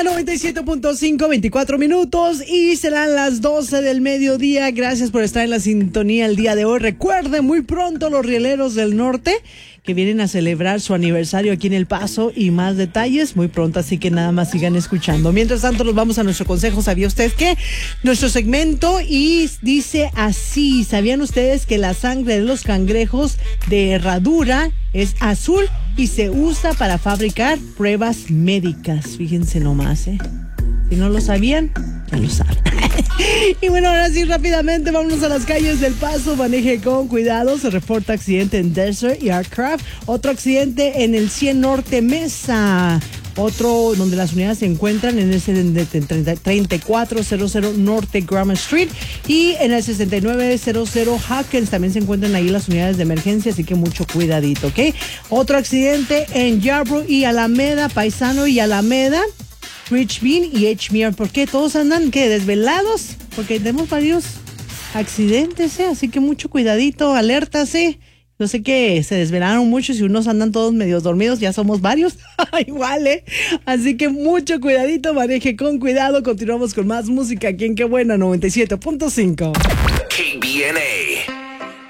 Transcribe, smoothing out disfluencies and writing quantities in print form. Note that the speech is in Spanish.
la 97.5, 24 minutos y serán las 12 del mediodía. Gracias por estar en la sintonía el día de hoy. Recuerden, muy pronto los Rieleros del Norte que vienen a celebrar su aniversario aquí en El Paso y más detalles muy pronto, así que nada más sigan escuchando. Mientras tanto, nos vamos a nuestro consejo. ¿Sabía usted que nuestro segmento y dice así? ¿Sabían ustedes que la sangre de los cangrejos de herradura es azul y se usa para fabricar pruebas médicas? Fíjense nomás, Si no lo sabían, ya lo saben. Y bueno, ahora sí, rápidamente, vámonos a las calles del Paso. Maneje con cuidado. Se reporta accidente en Desert y Aircraft. Otro accidente en el 100 Norte Mesa. Otro donde las unidades se encuentran en ese 3400 Norte Graham Street. Y en el 6900 Hawkins también se encuentran ahí las unidades de emergencia. Así que mucho cuidadito, ¿ok? Otro accidente en Yarborough y Alameda, Paisano y Alameda. Rich Bean y Edgemere. ¿Por qué? ¿Todos andan desvelados? Porque tenemos varios accidentes, así que mucho cuidadito, alértase. Yo sé que se desvelaron muchos y unos andan todos medio dormidos, ya somos varios. Igual, Así que mucho cuidadito, maneje con cuidado. Continuamos con más música aquí en Qué Buena 97.5. KBNA.